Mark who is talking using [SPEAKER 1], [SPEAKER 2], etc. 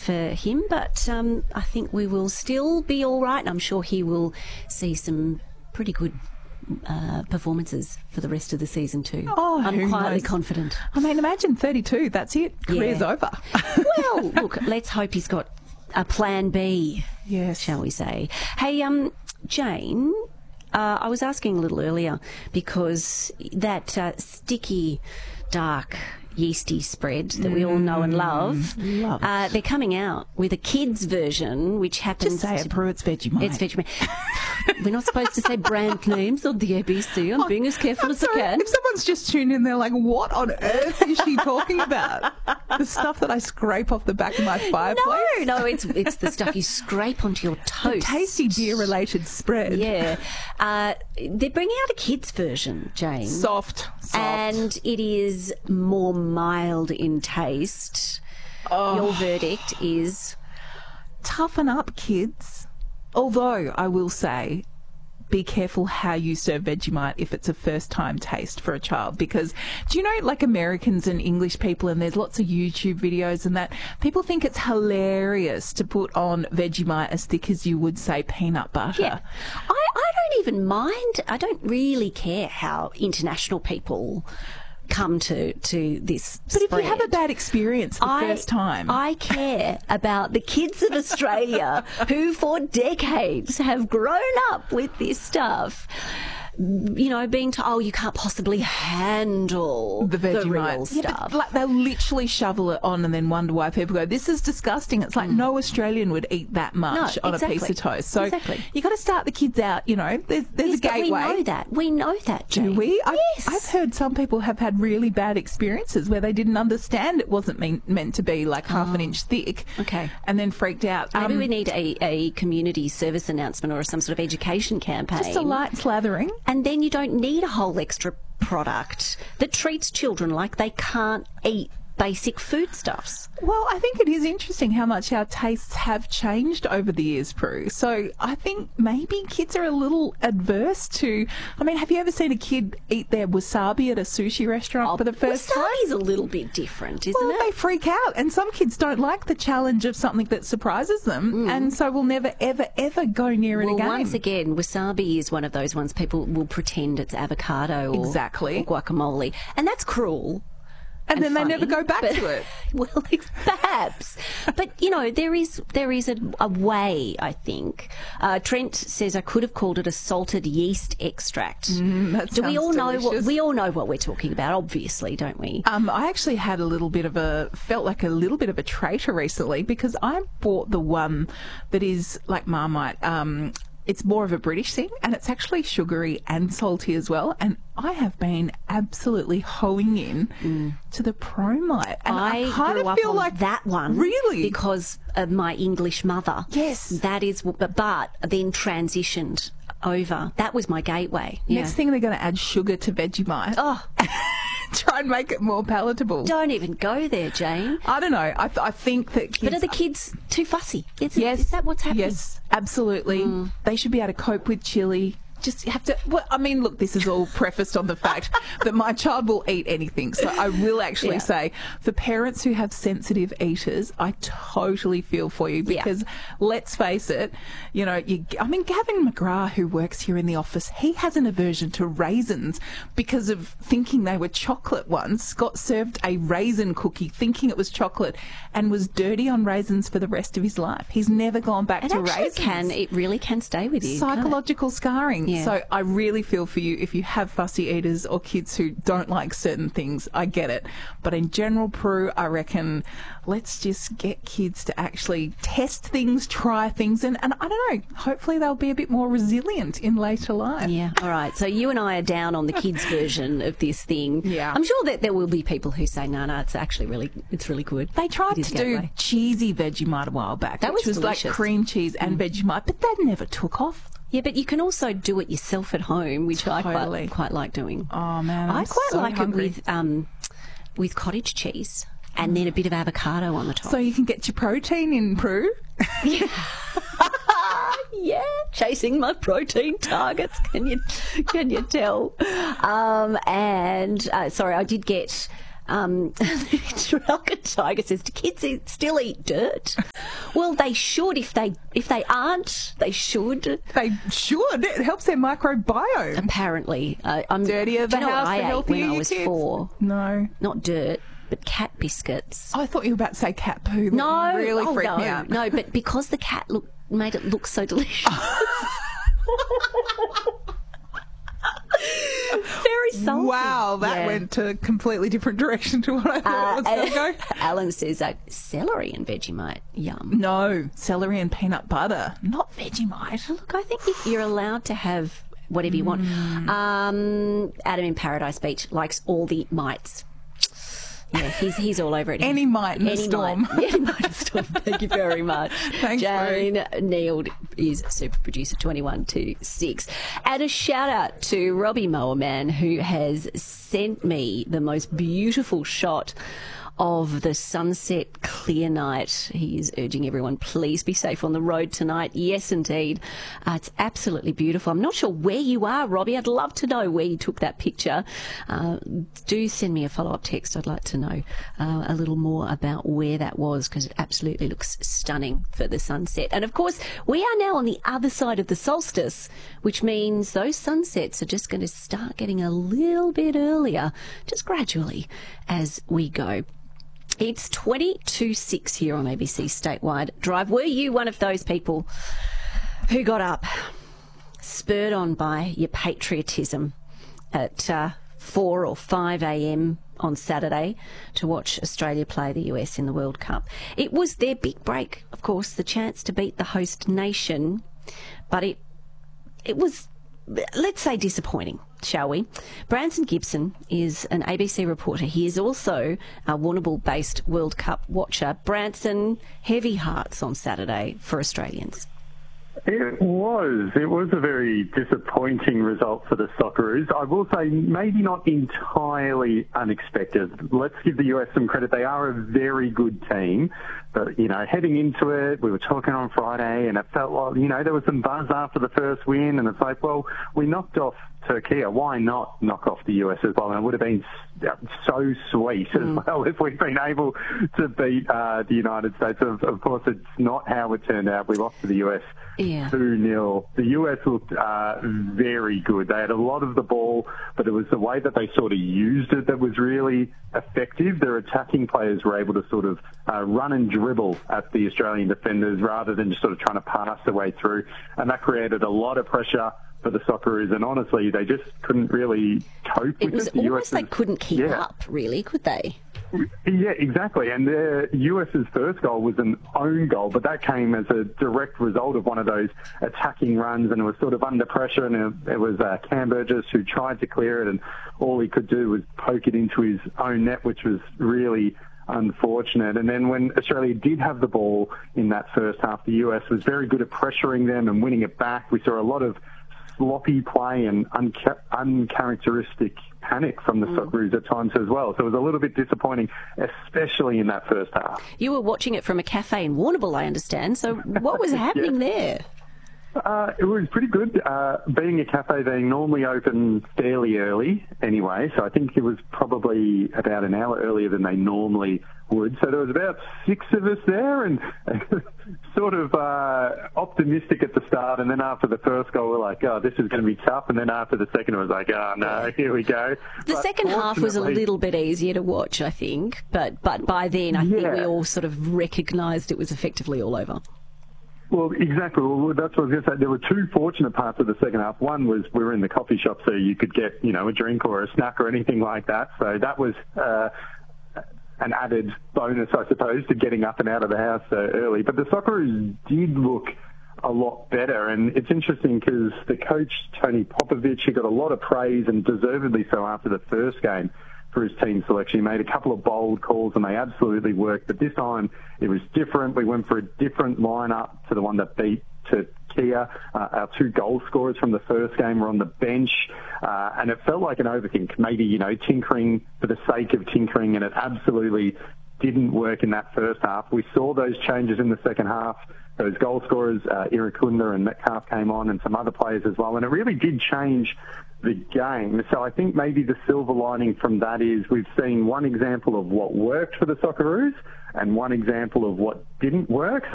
[SPEAKER 1] for him, but I think we will still be all right, and I'm sure he will see some pretty good performances for the rest of the season too.
[SPEAKER 2] Oh,
[SPEAKER 1] I'm quietly confident.
[SPEAKER 2] I mean, imagine 32. That's it. Career's over.
[SPEAKER 1] Well, look, let's hope he's got a plan B.
[SPEAKER 2] Yes.
[SPEAKER 1] Shall we say? Hey, Jane, I was asking a little earlier because that sticky, dark, yeasty spread that we all know and love, they're coming out with a kids version, which happens.
[SPEAKER 2] Just say it, Prue. It's Vegemite.
[SPEAKER 1] It's Vegemite. We're not supposed to say brand names on the ABC. I'm being as careful as I can.
[SPEAKER 2] If someone's just tuned in, they're like, what on earth is she talking about? The stuff that I scrape off the back of my fireplace?
[SPEAKER 1] No, it's the stuff you scrape onto your toast.
[SPEAKER 2] A tasty deer-related spread.
[SPEAKER 1] Yeah. They're bringing out a kids version, Jane.
[SPEAKER 2] Soft.
[SPEAKER 1] And it is more mild in taste. Your verdict is?
[SPEAKER 2] Toughen up, kids. Although, I will say, be careful how you serve Vegemite if it's a first-time taste for a child. Because, do you know, like Americans and English people, and there's lots of YouTube videos and that, people think it's hilarious to put on Vegemite as thick as you would, say, peanut butter.
[SPEAKER 1] Yeah. I don't even mind. I don't really care how international people come to this
[SPEAKER 2] But
[SPEAKER 1] spread.
[SPEAKER 2] if you have a bad experience the first time.
[SPEAKER 1] I care about the kids of Australia who for decades have grown up with this stuff. You know, being told, you can't possibly handle
[SPEAKER 2] the Vegemite.
[SPEAKER 1] real stuff.
[SPEAKER 2] But, like, they'll literally shovel it on and then wonder why people go, this is disgusting. It's like no Australian would eat that much on a piece of toast. So you got to start the kids out, you know, there's a gateway.
[SPEAKER 1] We know that, Jane.
[SPEAKER 2] Do we?
[SPEAKER 1] Yes.
[SPEAKER 2] I've heard some people have had really bad experiences where they didn't understand it wasn't meant to be like half an inch thick.
[SPEAKER 1] Okay.
[SPEAKER 2] And then freaked out.
[SPEAKER 1] Maybe we need a community service announcement or some sort of education campaign.
[SPEAKER 2] Just a light slathering.
[SPEAKER 1] And then you don't need a whole extra product that treats children like they can't eat basic foodstuffs.
[SPEAKER 2] Well, I think it is interesting how much our tastes have changed over the years, Prue. So I think maybe kids are a little adverse to... I mean, have you ever seen a kid eat their wasabi at a sushi restaurant for the first time?
[SPEAKER 1] Wasabi's a little bit different, isn't it?
[SPEAKER 2] They freak out. And some kids don't like the challenge of something that surprises them. And so will never, ever, ever go near it again.
[SPEAKER 1] Once again, wasabi is one of those ones people will pretend it's avocado or guacamole. And that's cruel.
[SPEAKER 2] And then
[SPEAKER 1] funny,
[SPEAKER 2] they never go back to it.
[SPEAKER 1] Well, perhaps. But, you know, there is a way, I think. Trent says I could have called it a salted yeast extract.
[SPEAKER 2] Do
[SPEAKER 1] we all know what we're talking about, obviously, don't we?
[SPEAKER 2] I actually had felt like a little bit of a traitor recently because I bought the one that is like Marmite. It's more of a British thing, and it's actually sugary and salty as well. And I have been absolutely hoeing in to the Promite. And I kind of feel like
[SPEAKER 1] that one.
[SPEAKER 2] Really?
[SPEAKER 1] Because of my English mother.
[SPEAKER 2] Yes.
[SPEAKER 1] That is, but then transitioned over. That was my gateway.
[SPEAKER 2] Next thing they're going to add sugar to Vegemite.
[SPEAKER 1] Oh.
[SPEAKER 2] Try and make it more palatable.
[SPEAKER 1] Don't even go there, Jane.
[SPEAKER 2] I don't know. I think that kids...
[SPEAKER 1] But are the kids too fussy? Is that what's happening?
[SPEAKER 2] Yes, absolutely. They should be able to cope with chili. Just have to... Well, I mean, look, this is all prefaced on the fact that my child will eat anything. So I will actually say, for parents who have sensitive eaters, I totally feel for you because let's face it, you know, Gavin McGrath, who works here in the office, he has an aversion to raisins because of thinking they were chocolate once, got served a raisin cookie thinking it was chocolate and was dirty on raisins for the rest of his life. He's never gone back to raisins.
[SPEAKER 1] It really can stay with you.
[SPEAKER 2] Psychological scarring.
[SPEAKER 1] Yeah.
[SPEAKER 2] So I really feel for you if you have fussy eaters or kids who don't like certain things. I get it. But in general, Prue, I reckon let's just get kids to actually test things, try things, and I don't know, hopefully they'll be a bit more resilient in later life.
[SPEAKER 1] Yeah, all right. So you and I are down on the kids' version of this thing.
[SPEAKER 2] Yeah.
[SPEAKER 1] I'm sure that there will be people who say, no, it's actually it's really good.
[SPEAKER 2] They tried to do cheesy Vegemite a while back, which was
[SPEAKER 1] delicious.
[SPEAKER 2] Like cream cheese and Vegemite, but that never took off.
[SPEAKER 1] Yeah, but you can also do it yourself at home, which I quite like doing.
[SPEAKER 2] Oh, man,
[SPEAKER 1] I quite
[SPEAKER 2] so
[SPEAKER 1] like
[SPEAKER 2] hungry.
[SPEAKER 1] it with cottage cheese and then a bit of avocado on the top.
[SPEAKER 2] So you can get your protein in, Prue.
[SPEAKER 1] Yeah, chasing my protein targets. Can you tell? Sorry, I did get Trafalgar Tiger says, do kids still eat dirt? Well, they should. If they aren't, they should.
[SPEAKER 2] They should. It helps their microbiome.
[SPEAKER 1] Apparently. I'm
[SPEAKER 2] Dirtier the
[SPEAKER 1] do you know
[SPEAKER 2] house,
[SPEAKER 1] what I
[SPEAKER 2] the
[SPEAKER 1] ate
[SPEAKER 2] healthier
[SPEAKER 1] when I
[SPEAKER 2] your
[SPEAKER 1] was
[SPEAKER 2] kids.
[SPEAKER 1] 4?
[SPEAKER 2] No.
[SPEAKER 1] Not dirt, but cat biscuits.
[SPEAKER 2] I thought you were about to say cat poo.
[SPEAKER 1] No,
[SPEAKER 2] That really freaked
[SPEAKER 1] no,
[SPEAKER 2] me out.
[SPEAKER 1] no, but because the cat made it look so delicious. Very salty.
[SPEAKER 2] Wow, that went to a completely different direction to what I thought it was going to go.
[SPEAKER 1] Alan says celery and Vegemite. Yum.
[SPEAKER 2] No, celery and peanut butter, not Vegemite.
[SPEAKER 1] Look, I think you're allowed to have whatever you want. Adam in Paradise Beach likes all the mites. Yeah, he's all over it.
[SPEAKER 2] Any mite in a storm.
[SPEAKER 1] Any mite in a storm. Thank you very much.
[SPEAKER 2] Thanks,
[SPEAKER 1] Jane Neild is super producer 2126. And a shout out to Robbie Mowerman, who has sent me the most beautiful shot of the sunset clear night. He is urging everyone, please be safe on the road tonight. Yes, indeed. It's absolutely beautiful. I'm not sure where you are, Robbie. I'd love to know where you took that picture. Do send me a follow-up text. I'd like to know a little more about where that was, because it absolutely looks stunning for the sunset. And, of course, we are now on the other side of the solstice, which means those sunsets are just going to start getting a little bit earlier, just gradually as we go. It's 20:26 here on ABC Statewide Drive. Were you one of those people who got up, spurred on by your patriotism at 4 or 5 a.m. on Saturday to watch Australia play the US in the World Cup? It was their big break, of course, the chance to beat the host nation, but it was, let's say, disappointing, shall we? Branson Gibson is an ABC reporter. He is also a Warrnambool-based World Cup watcher. Branson, heavy hearts on Saturday for Australians.
[SPEAKER 3] It was a very disappointing result for the Socceroos. I will say maybe not entirely unexpected. Let's give the US some credit. They are a very good team. But, heading into it, we were talking on Friday and it felt like, there was some buzz after the first win, and it's like, well, we knocked off Turkey. Why not knock off the US as well? And it would have been so sweet as well if we'd been able to beat the United States. Of course, it's not how it turned out. We lost to the US 2-0. The US looked very good. They had a lot of the ball, but it was the way that they sort of used it that was really effective. Their attacking players were able to sort of run and dribble at the Australian defenders rather than just sort of trying to pass their way through. And that created a lot of pressure for the Socceroos, and honestly, they just couldn't really cope with it.
[SPEAKER 1] It was almost they couldn't keep up, really, could they?
[SPEAKER 3] Yeah, exactly. And the US's first goal was an own goal, but that came as a direct result of one of those attacking runs, and it was sort of under pressure, and it was Cam Burgess who tried to clear it, and all he could do was poke it into his own net, which was really unfortunate. And then when Australia did have the ball in that first half, the US was very good at pressuring them and winning it back. We saw a lot of sloppy play and uncharacteristic panic from the Socceroos at times as well. So it was a little bit disappointing, especially in that first half.
[SPEAKER 1] You were watching it from a cafe in Warrnambool, I understand. So what was happening there?
[SPEAKER 3] It was pretty good. Being a cafe, they normally open fairly early anyway, so I think it was probably about an hour earlier than they normally would. So there was about 6 of us there, and sort of optimistic at the start, and then after the first goal we're like, oh, this is going to be tough, and then after the second it was like, oh no, here we go.
[SPEAKER 1] The second half was a little bit easier to watch, I think, but by then I think we all sort of recognised it was effectively all over.
[SPEAKER 3] Well, exactly. Well, that's what I was going to say. There were 2 fortunate parts of the second half. One was we were in the coffee shop, so you could get, a drink or a snack or anything like that. So that was an added bonus, I suppose, to getting up and out of the house so early. But the Socceroos did look a lot better, and it's interesting because the coach, Tony Popovich, he got a lot of praise, and deservedly so, after the first game for his team selection. He made a couple of bold calls and they absolutely worked, but this time it was different. We went for a different lineup to the one that beat Turkey. Our 2 goal scorers from the first game were on the bench, and it felt like an overthink, maybe, tinkering for the sake of tinkering, and it absolutely didn't work in that first half. We saw those changes in the second half. Those goal scorers, Irankunda and Metcalf came on, and some other players as well, and it really did change the game. So I think maybe the silver lining from that is we've seen one example of what worked for the Socceroos and one example of what didn't work.